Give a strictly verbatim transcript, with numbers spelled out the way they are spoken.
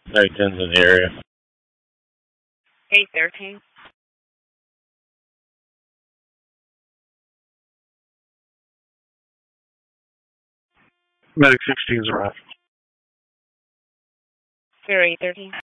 Medic ten's in the area. eight thirteen. Medic sixteen's arrived. Zero eight thirteen.